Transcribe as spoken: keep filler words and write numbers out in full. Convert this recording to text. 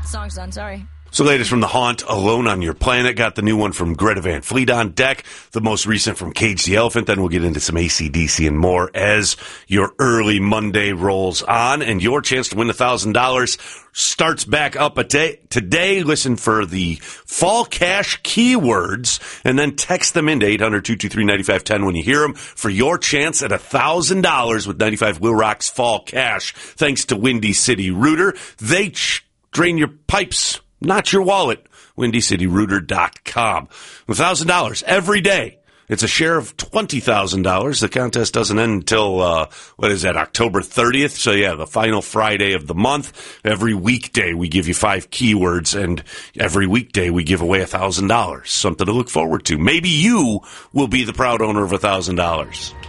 Song's done, sorry. So latest from The Haunt, Alone on Your Planet. Got the new one from Greta Van Fleet on deck. The most recent from Cage the Elephant. Then we'll get into some A C D C and more as your early Monday rolls on. And your chance to win one thousand dollars starts back up a day. Today, listen for the fall cash keywords and then text them into eight hundred, two two three, nine five one zero when you hear them for your chance at one thousand dollars with ninety-five Will Rock's fall cash. Thanks to Windy City Rooter. They ch- drain your pipes, not your wallet. windy city rooter dot com. one thousand dollars every day. It's a share of twenty thousand dollars. The contest doesn't end until, uh, what is that, October thirtieth? So, yeah, the final Friday of the month. Every weekday we give you five keywords, and every weekday we give away one thousand dollars. Something to look forward to. Maybe you will be the proud owner of one thousand dollars.